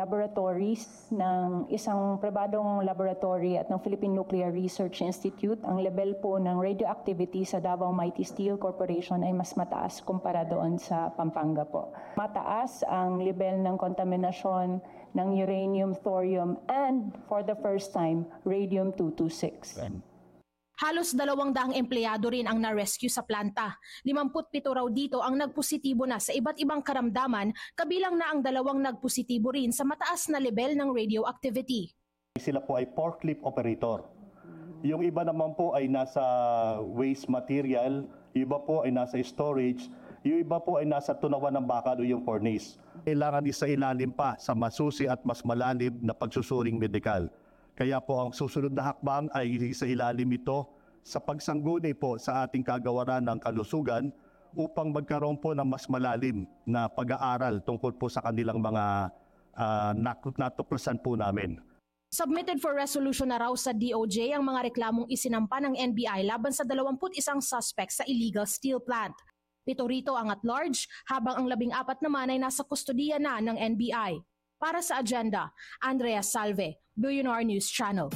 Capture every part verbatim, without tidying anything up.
laboratories ng isang pribadong laboratory at ng Philippine Nuclear Research Institute, ang level po ng radioactivity sa Davao Mighty Steel Corporation ay mas mataas kumpara doon sa Pampanga po. Mataas ang level ng kontaminasyon ng uranium, thorium, and for the first time, radium two twenty-six. Halos dalawang daang empleyado rin ang na-rescue sa planta. Limamput pito raw dito ang nagpositibo na sa iba't ibang karamdaman, kabilang na ang dalawang nagpositibo rin sa mataas na level ng radioactivity. Sila po ay forklift operator. Yung iba naman po ay nasa waste material, yung iba po ay nasa storage, yung iba po ay nasa tunawan ng bakal o yung furnace. Kailangan isa ilalim pa sa masusi at mas malalim na pagsusuring medikal. Kaya po ang susunod na hakbang ay sa ilalim ito sa pagsangguni po sa ating kagawaran ng kalusugan upang magkaroon po ng mas malalim na pag-aaral tungkol po sa kanilang mga uh, natuklasan po namin. Submitted for resolution na raw sa D O J ang mga reklamong isinampa ng N B I laban sa dalawampu't isang suspect sa illegal steel plant. Pito rito ang at large, habang ang labing apat naman ay nasa kustodiya na ng N B I. Para sa Agenda, Andrea Salve, Billionaire News Channel.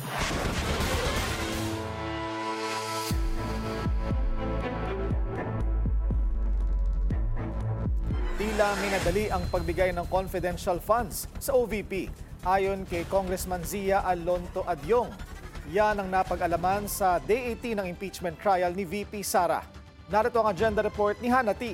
Tila minadali ang pagbigay ng confidential funds sa O V P. Ayon kay Congressman Zia Alonto Adyong, yan ang napag-alaman sa Day eighteen ng impeachment trial ni V P Sara. Narito ang agenda report ni Hannah T.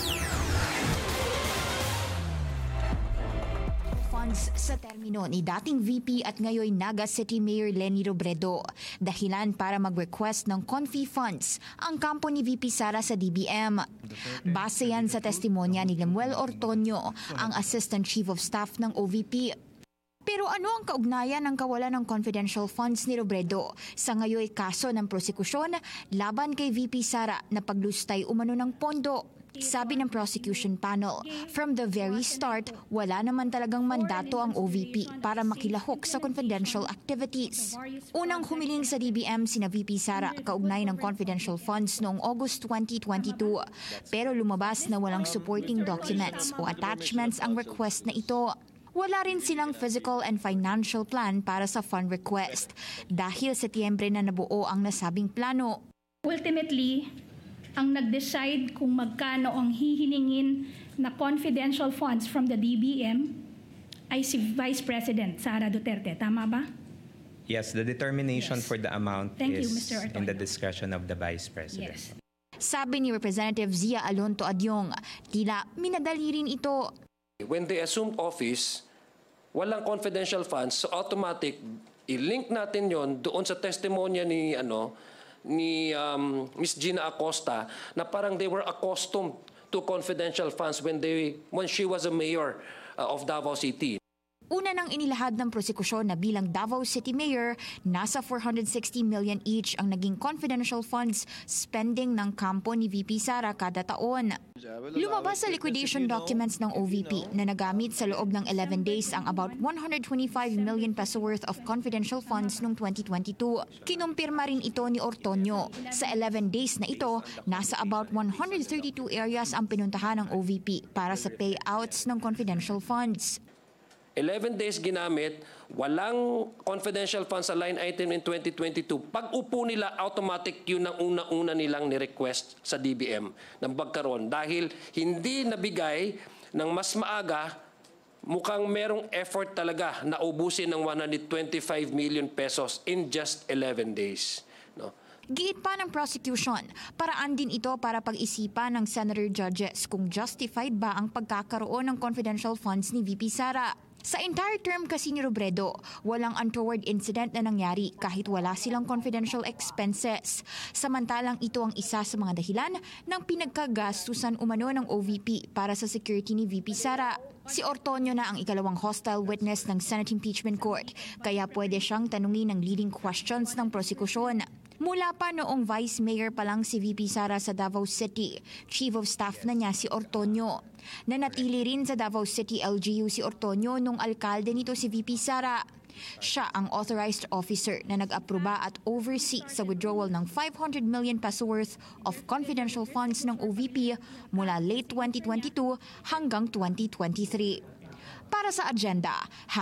Funds sa termino ni dating V P at ngayon Naga City Mayor Leni Robredo. Dahilan para mag-request ng confi funds ang kampo ni V P Sara sa D B M. Base yan sa testimonya ni Lemuel Ortonio, ang Assistant Chief of Staff ng O V P. Pero ano ang kaugnayan ng kawalan ng confidential funds ni Robredo sa ngayoy kaso ng prosekusyon laban kay V P Sara na paglustay umano ng pondo? Sabi ng prosecution panel, from the very start, wala naman talagang mandato ang O V P para makilahok sa confidential activities. Unang humiling sa D B M sina V P Sara kaugnay ng confidential funds noong August twenty twenty-two. Pero lumabas na walang supporting documents o attachments ang request na ito. Wala rin silang physical and financial plan para sa fund request dahil Setyembre na nabuo ang nasabing plano. Ultimately, ang nag-decide kung magkano ang hihilingin na confidential funds from the D B M ay si Vice President Sara Duterte. Tama ba? Yes, the determination yes. for the amount Thank is you, in the discretion of the Vice President. Yes. Sabi ni Representative Zia Alonto Adyong, tila minadali rin ito. When they assumed office, walang confidential funds, so automatic, i-link natin yon doon sa testimonya ni ano ni um, Miss Gina Acosta na parang they were accustomed to confidential funds when they when she was a mayor uh, of Davao City. Una nang inilahad ng prosekusyon na bilang Davao City Mayor, nasa four hundred sixty million each ang naging confidential funds spending ng kampo ni V P Sara kada taon. Lumabas sa liquidation documents ng O V P na nagamit sa loob ng eleven days ang about one hundred twenty-five million peso worth of confidential funds noong twenty twenty-two. Kinumpirma rin ito ni Ortonio. Sa eleven days na ito, nasa about one hundred thirty-two areas ang pinuntahan ng O V P para sa payouts ng confidential funds. eleven days ginamit, walang confidential funds sa line item in twenty twenty-two. Pag upo nila, automatic yun ang una-una nilang ni-request sa D B M ng pagkaroon. Dahil hindi nabigay ng mas maaga, mukhang merong effort talaga na ubusin ng one hundred twenty-five million pesos in just eleven days. No? Giit pa ng prosecution, paraan din ito para pag-isipan ng senator judges kung justified ba ang pagkakaroon ng confidential funds ni V P Sara. Sa entire term kasi ni Robredo, walang untoward incident na nangyari kahit wala silang confidential expenses. Samantalang ito ang isa sa mga dahilan ng pinagkagastusan umano ng O V P para sa security ni V P Sara. Si Ortonio na ang ikalawang hostile witness ng Senate Impeachment Court, kaya pwede siyang tanungin ng leading questions ng prosekusyon. Mula pa noong Vice Mayor pa lang si V P Sara sa Davao City, Chief of Staff na niya si Ortonio. Nanatili rin sa Davao City L G U si Ortonio nung alkalde nito si V P Sara. Siya ang authorized officer na nag-aproba at oversee sa withdrawal ng five hundred million peso worth of confidential funds ng O V P mula late twenty twenty-two hanggang twenty twenty-three. Para sa Agenda,